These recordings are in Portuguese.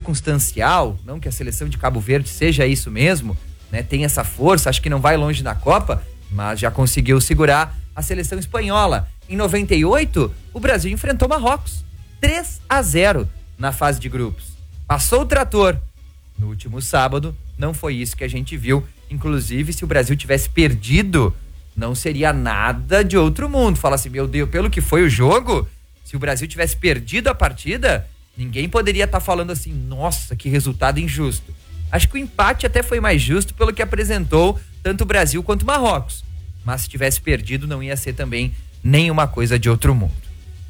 circunstancial, não que a seleção de Cabo Verde seja isso mesmo, né? Tem essa força, acho que não vai longe na Copa, mas já conseguiu segurar a seleção espanhola. Em 98, o Brasil enfrentou Marrocos, 3-0 na fase de grupos. Passou o trator. No último sábado, não foi isso que a gente viu. Inclusive, se o Brasil tivesse perdido, não seria nada de outro mundo. Fala assim, meu Deus, pelo que foi o jogo, se o Brasil tivesse perdido a partida, ninguém poderia estar falando assim, nossa, que resultado injusto. Acho que o empate até foi mais justo pelo que apresentou tanto o Brasil quanto o Marrocos. Mas se tivesse perdido, não ia ser também nenhuma coisa de outro mundo.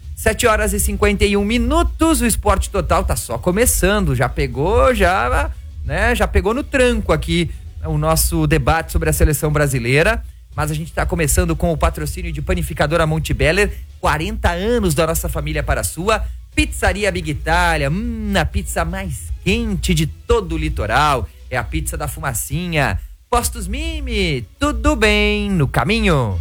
7h51, o Esporte Total tá só começando, já pegou no tranco aqui o nosso debate sobre a seleção brasileira, mas a gente tá começando com o patrocínio de Panificadora Monte Beller, 40 anos da nossa família para a sua, Pizzaria Big Itália, a pizza mais quente de todo o litoral, é a pizza da Fumacinha, Postos Mimi, tudo bem no caminho.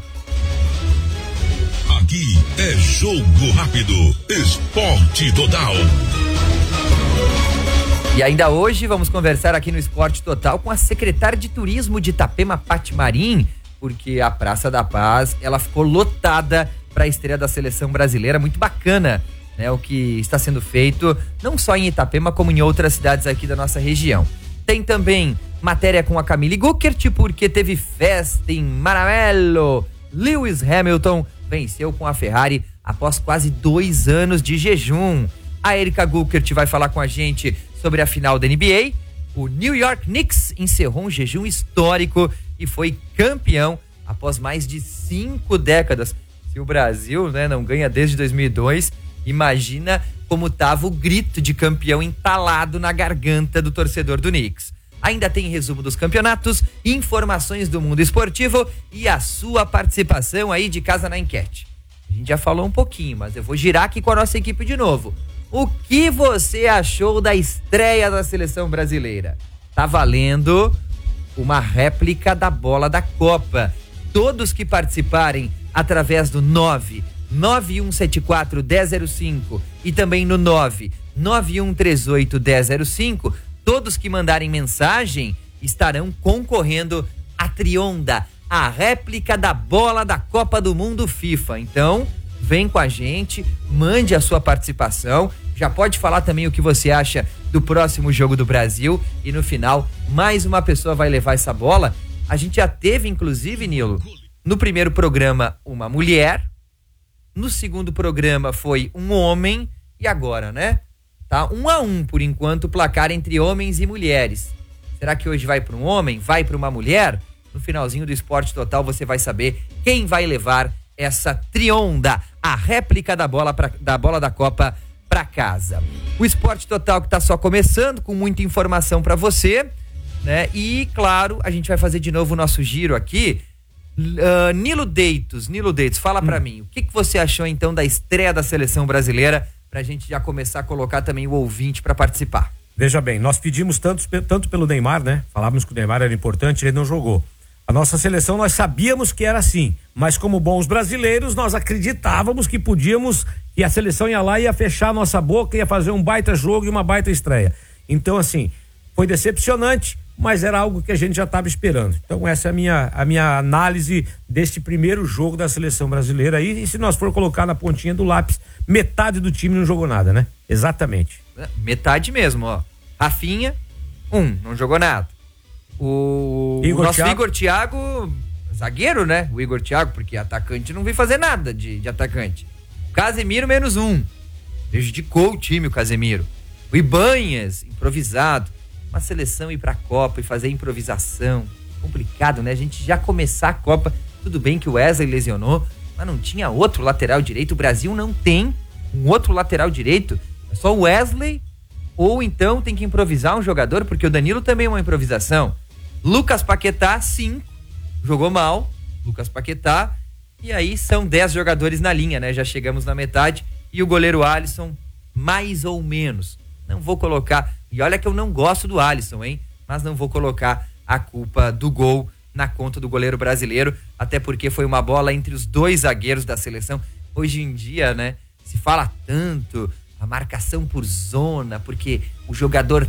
Aqui é Jogo Rápido, Esporte Total. E ainda hoje vamos conversar aqui no Esporte Total com a secretária de Turismo de Itapema, Pati Marim, porque a Praça da Paz, ela ficou lotada para a estreia da seleção brasileira, muito bacana, né? O que está sendo feito, não só em Itapema, como em outras cidades aqui da nossa região. Tem também matéria com a Camille Guckert, porque teve festa em Maranello. Lewis Hamilton venceu com a Ferrari após quase 2 anos de jejum. A Erika Guckert vai falar com a gente sobre a final da NBA. O New York Knicks encerrou um jejum histórico e foi campeão após mais de 5 décadas. Se o Brasil, né, não ganha desde 2002, imagina como tava o grito de campeão entalado na garganta do torcedor do Knicks. Ainda tem resumo dos campeonatos, informações do mundo esportivo e a sua participação aí de casa na enquete. A gente já falou um pouquinho, mas eu vou girar aqui com a nossa equipe de novo. O que você achou da estreia da seleção brasileira? Tá valendo uma réplica da bola da Copa. Todos que participarem através do 99174-1005 e também no 99138-1005, todos que mandarem mensagem estarão concorrendo a Trionda, a réplica da bola da Copa do Mundo FIFA. Então, vem com a gente, mande a sua participação, já pode falar também o que você acha do próximo jogo do Brasil e no final, mais uma pessoa vai levar essa bola. A gente já teve, inclusive, Nilo, no primeiro programa, uma mulher, no segundo programa foi um homem e agora, né? Tá 1-1 por enquanto o placar entre homens e mulheres. Será que hoje vai para um homem? Vai para uma mulher? No finalzinho do Esporte Total você vai saber quem vai levar essa Trionda, a réplica da bola da Copa para casa. O Esporte Total que tá só começando, com muita informação para você, né? E claro, a gente vai fazer de novo o nosso giro aqui. Nilo Deitos, fala para mim, o que você achou então da estreia da seleção brasileira? Pra gente já começar a colocar também o ouvinte para participar. Veja bem, nós pedimos tanto pelo Neymar, né? Falávamos que o Neymar era importante, ele não jogou. A nossa seleção nós sabíamos que era assim, mas como bons brasileiros nós acreditávamos que que a seleção ia lá e ia fechar a nossa boca, ia fazer um baita jogo e uma baita estreia. Então assim, foi decepcionante, mas era algo que a gente já estava esperando. Então essa é a minha análise deste primeiro jogo da seleção brasileira aí, e se nós for colocar na pontinha do lápis, metade do time não jogou nada, né? Exatamente. Metade mesmo, ó. Rafinha, não jogou nada. O nosso Igor Thiago, zagueiro, né? O Igor Thiago, porque atacante não veio fazer nada de atacante. Casemiro, -1. Prejudicou o time, o Casemiro. O Ibanhas, improvisado. Uma seleção ir pra Copa e fazer improvisação. Complicado, né? A gente já começar a Copa. Tudo bem que o Wesley lesionou, mas não tinha outro lateral direito. O Brasil não tem um outro lateral direito. É só o Wesley, ou então tem que improvisar um jogador, porque o Danilo também é uma improvisação. Lucas Paquetá, 5. Jogou mal. Lucas Paquetá. E aí são 10 jogadores na linha, né? Já chegamos na metade. E o goleiro Alisson, mais ou menos. Não vou colocar... E olha que eu não gosto do Alisson, hein? Mas não vou colocar a culpa do gol na conta do goleiro brasileiro, até porque foi uma bola entre os 2 zagueiros da seleção. Hoje em dia, né, se fala tanto a marcação por zona, porque o jogador